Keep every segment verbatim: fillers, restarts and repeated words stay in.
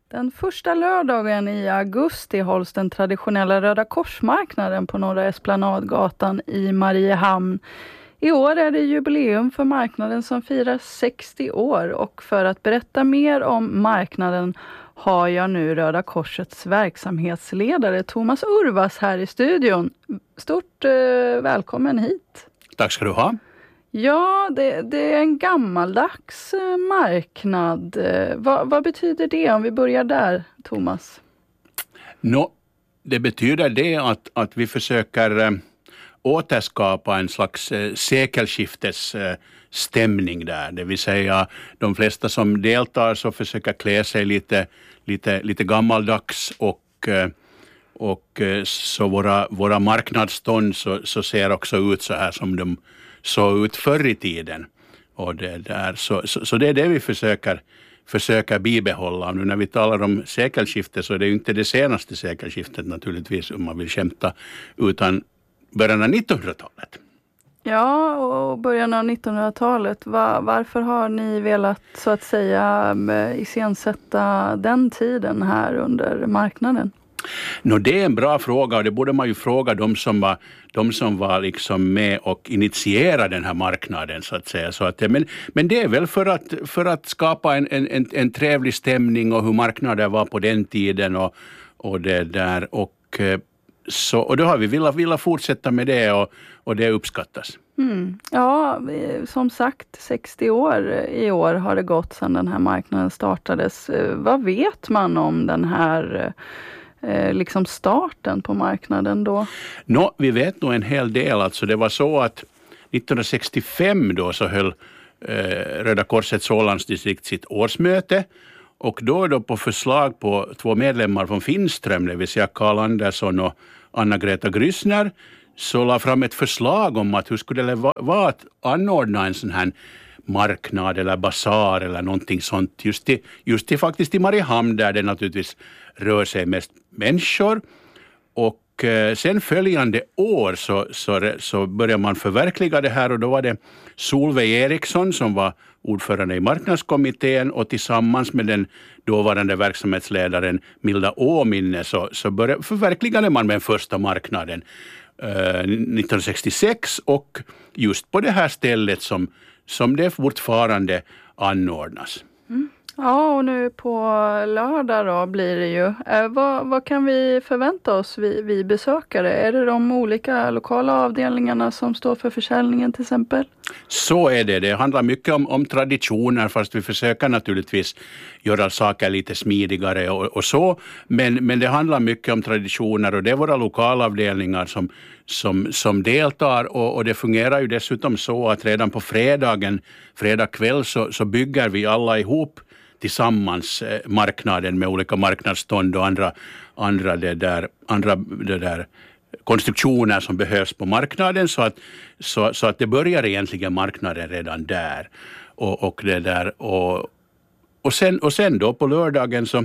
Den första lördagen i augusti hålls den traditionella Röda korsmarknaden på Norra Esplanadgatan i Mariehamn. I år är det jubileum för marknaden som firar sextio år, och för att berätta mer om marknaden har jag nu Röda Korsets verksamhetsledare Thomas Urvas här i studion. Stort eh, välkommen hit. Tack ska du ha. Ja, det, det är en gammaldags marknad. Vad, vad betyder det om vi börjar där, Thomas? No, det betyder det att, att vi försöker äh, återskapa en slags äh, sekelskiftesstämning äh, där. Det vill säga de flesta som deltar så försöker klä sig lite, lite, lite gammaldags och, äh, och äh, så våra, våra marknadsstånd så, så ser också ut så här som de så ut förr i tiden. Och det där, så, så, så det är det vi försöker, försöker bibehålla. Nu när vi talar om sekelskiftet så är det ju inte det senaste sekelskiftet naturligtvis om man vill skämta, utan början av nittonhundratalet. Ja, och början av nittonhundratalet. Var, varför har ni velat så att säga iscensätta den tiden här under marknaden? No, det är en bra fråga, och det borde man ju fråga de som var, de som var liksom med och initierade den här marknaden så att säga. Så att, men, men det är väl för att, för att skapa en, en, en trevlig stämning och hur marknaden var på den tiden och, och det där. Och, så, och då har vi velat, velat fortsätta med det, och, och det uppskattas. Mm. Ja, som sagt, sextio år i år har det gått sedan den här marknaden startades. Vad vet man om den här Eh, liksom starten på marknaden då? Nå, vi vet nog en hel del. Alltså det var så att nittonhundrasextiofem då så höll eh, Röda Korsets Ålandsdistrikt sitt årsmöte, och då, då på förslag på två medlemmar från Finström, det vill säga Karl Andersson och Anna-Greta Grüssner, så la fram ett förslag om att hur skulle det vara att anordna en sån här marknad eller basar eller någonting sånt just i, just i faktiskt i Mariehamn, där det naturligtvis rör sig mest människor. Och eh, sen följande år så, så, så började man förverkliga det här, och då var det Solveig Eriksson som var ordförande i marknadskommittén, och tillsammans med den dåvarande verksamhetsledaren Milda Åminne så, så började, förverkligade man med den första marknaden eh, nittonhundrasextiosex, och just på det här stället som som det fortfarande anordnas. Mm. Ja, och nu på lördag då blir det ju. Eh, vad, vad kan vi förvänta oss vi, vi besökare? Är det de olika lokala avdelningarna som står för försäljningen till exempel? Så är det. Det handlar mycket om, om traditioner, fast vi försöker naturligtvis göra saker lite smidigare och, och så. Men, men det handlar mycket om traditioner, och det är våra lokalavdelningar som, som, som deltar. Och, och det fungerar ju dessutom så att redan på fredagen, fredag kväll så, så bygger vi alla ihop tillsammans eh, marknaden med olika marknadsstånd och andra, andra, det där, andra det där konstruktioner som behövs på marknaden, så att, så, så att det börjar egentligen marknaden redan där. Och, och, det där, och, och, sen, och sen då på lördagen så,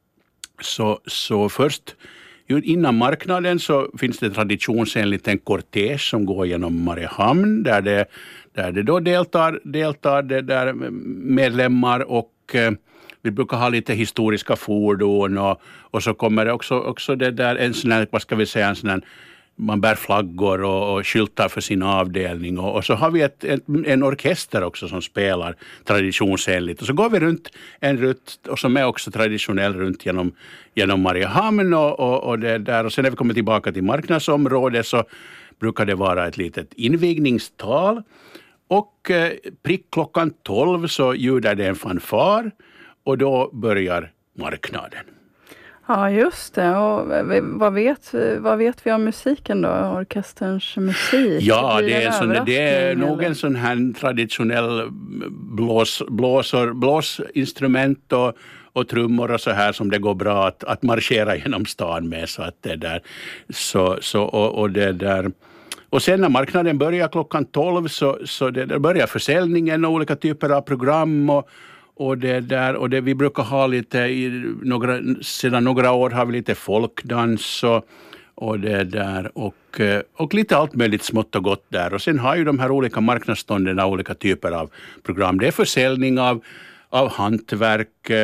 så, så först innan marknaden så finns det traditionsenligt en kortege som går genom Mariehamn, där det, där det då deltar, deltar det där medlemmar, och eh, vi brukar ha lite historiska fordon, och, och så kommer det också, också det där en sån här, vad ska vi säga, en sån här, man bär flaggor och, och skyltar för sin avdelning, och, och så har vi ett, ett, en orkester också som spelar traditionsenligt, och så går vi runt en rutt och som är också traditionell runt genom, genom Mariehamn och, och, och det där, och sen när vi kommer tillbaka till marknadsområdet så brukar det vara ett litet invigningstal, och eh, prick klockan tolv så ljudar det en fanfar, och då börjar marknaden. Ja, just det. Och vad vet, vad vet vi om musiken då? Orkesterns musik? Ja, det är, sån, det är nog en sån här traditionell blås, blåsor, blåsinstrument och, och trummor och så här som det går bra att, att marschera genom stan med. Så att det där, så, så, och, och det där. Och sen när marknaden börjar klockan tolv så, så det, det börjar försäljningen och olika typer av program, och Och det där, och det, vi brukar ha lite, i några, sedan några år har vi lite folkdans och, och det där, och, och lite allt möjligt smått och gott där. Och sen har ju de här olika marknadsstånden olika typer av program. Det är försäljning av, av hantverk,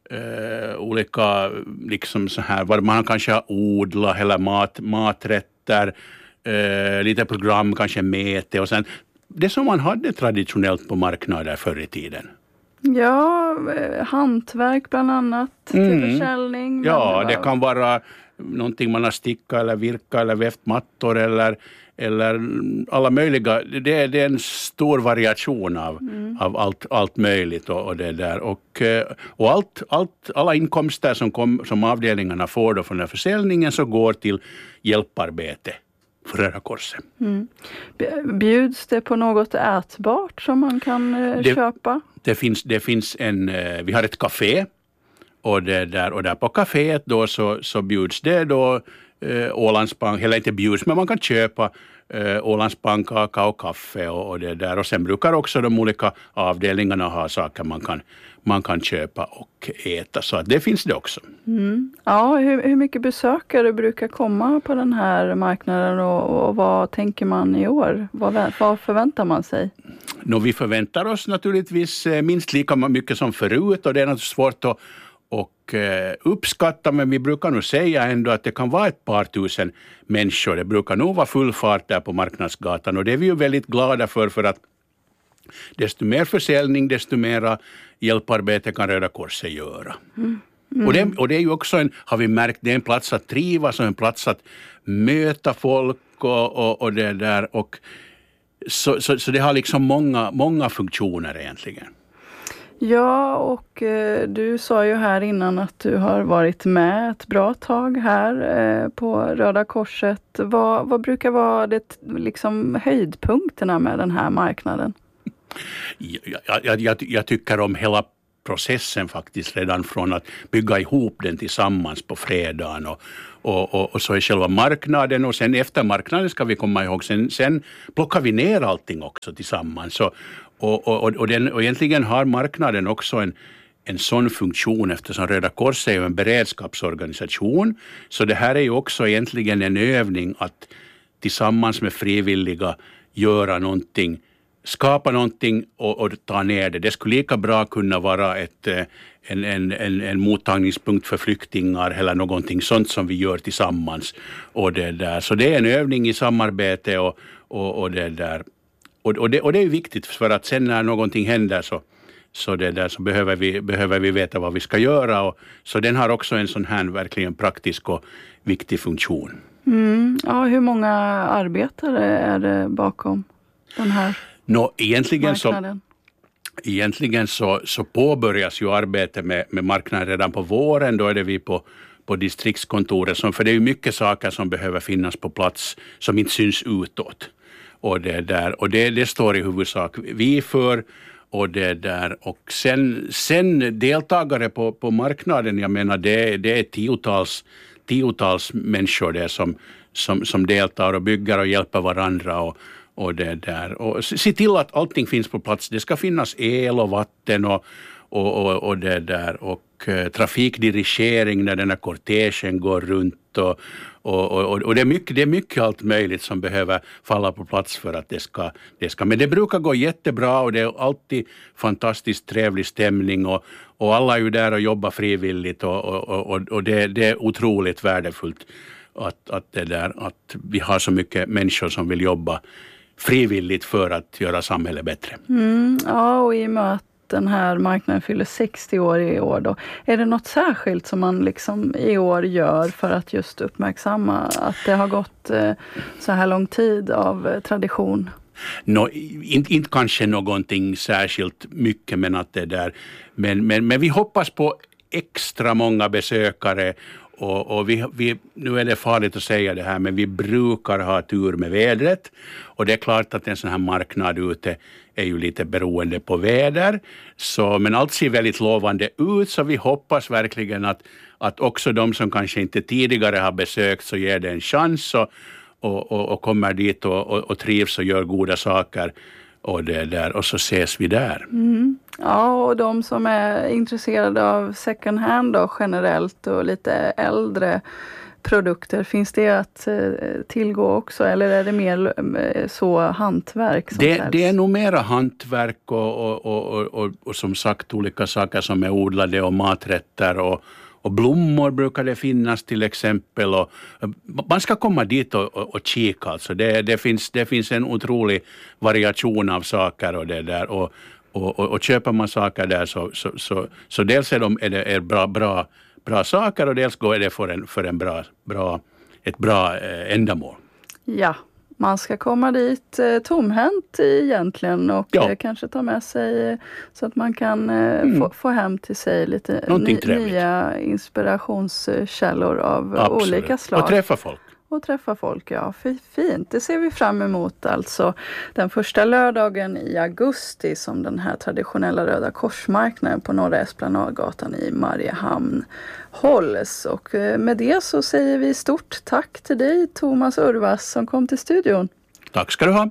uh, olika liksom så här, vad man kanske har odlat eller mat, maträtter, uh, lite program, kanske mete och sen det som man hade traditionellt på marknader förr i tiden. Ja, hantverk bland annat till mm. försäljning. Ja, det, det kan vara någonting man har stickat eller virkat eller vävt mattor eller, eller alla möjliga. Det, det är en stor variation av, mm. av allt, allt möjligt och, och det där. Och, och allt, allt, alla inkomster som, kom, som avdelningarna får då från den försäljningen så går till hjälparbete för Röda Korset. Mm. Bjuds det på något ätbart som man kan eh, det, köpa? Det finns, det finns en, vi har ett café och, det där, och där på kaféet då så, så bjuds det då eh, Ålandspank, eller inte bjuds men man kan köpa eh, Ålandspannkaka och kaffe och, och det där. Och sen brukar också de olika avdelningarna ha saker man kan, man kan köpa och äta. Så att det finns det också. Mm. Ja, hur, hur mycket besökare brukar komma på den här marknaden och, och vad tänker man i år? Vad, vad förväntar man sig? Nå, vi förväntar oss naturligtvis minst lika mycket som förut och det är naturligtvis svårt att och, eh, uppskatta, men vi brukar nog säga ändå att det kan vara ett par tusen människor. Det brukar nog vara full fart där på Marknadsgatan och det är vi ju väldigt glada för för att desto mer försäljning, desto mera hjälparbete kan Röda Korset göra. Mm. Mm. Och, det, och det är ju också en, har vi märkt, det är en plats att trivas och en plats att möta folk och, och, och det där och Så, så, så det har liksom många, många funktioner egentligen. Ja, och eh, du sa ju här innan att du har varit med ett bra tag här eh, på Röda Korset. Vad, vad brukar vara det, liksom, höjdpunkterna med den här marknaden? Jag, jag, jag, jag tycker om hela processen faktiskt redan från att bygga ihop den tillsammans på fredagen och, och, och, och så är själva marknaden och sen efter marknaden ska vi komma ihåg sen, sen plockar vi ner allting också tillsammans så, och, och, och, den, och egentligen har marknaden också en, en sån funktion eftersom Röda Korset är en beredskapsorganisation så det här är ju också egentligen en övning att tillsammans med frivilliga göra någonting skapa någonting och, och ta ner det. Det skulle lika bra kunna vara ett, en, en, en, en mottagningspunkt för flyktingar eller någonting sånt som vi gör tillsammans. Och det där. Så det är en övning i samarbete och, och, och det där. Och, och, det, och det är viktigt för att sen när någonting händer så, så, det där, så behöver, vi, behöver vi veta vad vi ska göra. Och, så den har också en sån här verkligen praktisk och viktig funktion. Mm. Ja, hur många arbetare är det bakom den här? Nå, egentligen så, egentligen så, så påbörjas ju arbetet med, med marknaden redan på våren. Då är det vi på, på distriktskontoret. Som, för det är ju mycket saker som behöver finnas på plats som inte syns utåt. Och det, där, och det, det står i huvudsak vi för. Och, det där, och sen, sen deltagare på, på marknaden, jag menar det, det är tiotals, tiotals människor där som, som, som deltar och bygger och hjälper varandra och Och, det där. Och se till att allting finns på plats. Det ska finnas el och vatten och, och, och, och, det där. och uh, trafikdirigering när den här kortegen går runt. Och, och, och, och det, är mycket, det är mycket allt möjligt som behöver falla på plats för att det ska, det ska. Men det brukar gå jättebra och det är alltid fantastiskt trevlig stämning. Och, och alla är ju där och jobbar frivilligt och, och, och, och det, det är otroligt värdefullt att, att, det där, att vi har så mycket människor som vill jobba frivilligt för att göra samhället bättre. Mm, ja, och i och med att den här marknaden fyller sextio år i år då, är det något särskilt som man liksom i år gör för att just uppmärksamma att det har gått eh, så här lång tid av eh, tradition? No, inte, inte kanske någonting särskilt mycket, men att det där, men, men, men vi hoppas på extra många besökare. Och, och vi, vi, nu är det farligt att säga det här, men vi brukar ha tur med vädret. Och det är klart att en sån här marknad ute är ju lite beroende på väder. Så, men allt ser väldigt lovande ut, så vi hoppas verkligen att, att också de som kanske inte tidigare har besökt så ger det en chans och, och, och, och kommer dit och, och, och trivs och gör goda saker. Och, det där, och så ses vi där. Mm. Ja, och de som är intresserade av second hand då, generellt och lite äldre produkter, finns det att tillgå också eller är det mer så hantverk som det, det är nog mera hantverk och, och, och, och, och som sagt olika saker som är odlade och maträtter och, och blommor brukar det finnas till exempel. Och man ska komma dit och, och, och kika. Alltså det, det, finns, det finns en otrolig variation av saker och det där. Och, och, och, och köper man saker där så, så, så, så dels är, de, är det är bra, bra, bra saker och dels går det för, en, för en bra, bra, ett bra eh, ändamål. Ja. Man ska komma dit eh, tomhänt egentligen och ja. eh, kanske ta med sig så att man kan eh, mm. få, få hem till sig lite ny, nya inspirationskällor av Absolut. olika slag. Och träffa folk. Och träffa folk, ja. Fint. Det ser vi fram emot alltså den första lördagen i augusti som den här traditionella Röda korsmarknaden på Norra Esplanadgatan i Mariehamn hålls. Och med det så säger vi stort tack till dig Thomas Urvas som kom till studion. Tack ska du ha.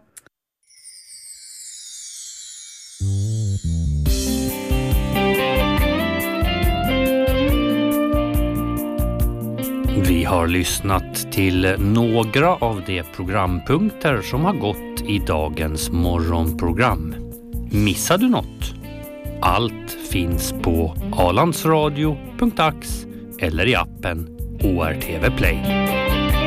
Vi har lyssnat till några av de programpunkter som har gått i dagens morgonprogram. Missar du något? Allt finns på alandsradio punkt ax eller i appen O R T V Play.